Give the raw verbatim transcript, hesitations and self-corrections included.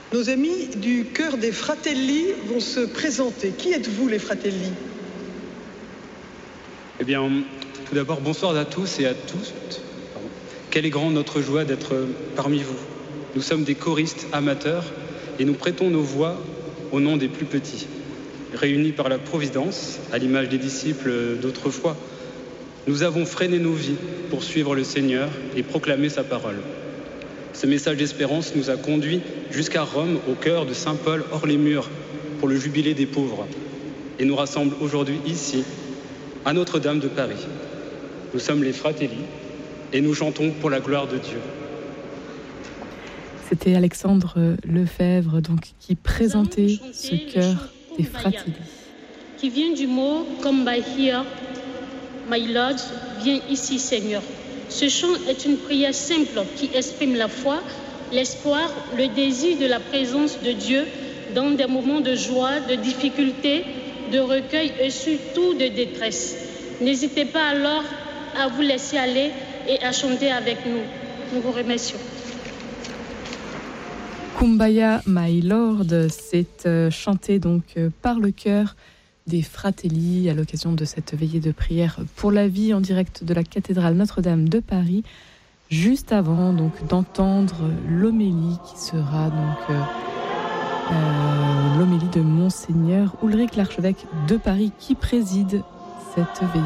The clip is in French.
Nos amis du chœur des Fratelli vont se présenter. Qui êtes-vous, les Fratelli ? Eh bien, tout d'abord, bonsoir à tous et à toutes. Pardon. Quelle est grande notre joie d'être parmi vous. Nous sommes des choristes amateurs et nous prêtons nos voix au nom des plus petits. Réunis par la Providence, à l'image des disciples d'autrefois, nous avons freiné nos vies pour suivre le Seigneur et proclamer sa parole. Ce message d'espérance nous a conduits jusqu'à Rome, au cœur de Saint-Paul, hors les murs, pour le jubilé des pauvres, et nous rassemble aujourd'hui ici, à Notre-Dame de Paris. Nous sommes les Fratelli et nous chantons pour la gloire de Dieu. C'était Alexandre Lefebvre donc, qui présentait ce chœur des Fratelli. Qui vient du mot « Come by here, my Lord », viens ici Seigneur. Ce chant est une prière simple qui exprime la foi, l'espoir, le désir de la présence de Dieu dans des moments de joie, de difficulté, de recueil et surtout de détresse. N'hésitez pas alors à vous laisser aller et à chanter avec nous. Nous vous remercions. Kumbaya My Lord, c'est euh, chanté donc euh, par le chœur des Fratelli à l'occasion de cette veillée de prière pour la vie en direct de la cathédrale Notre-Dame de Paris, juste avant donc d'entendre l'homélie qui sera donc euh, euh, l'homélie de Monseigneur Ulrich l'archevêque de Paris qui préside cette veillée.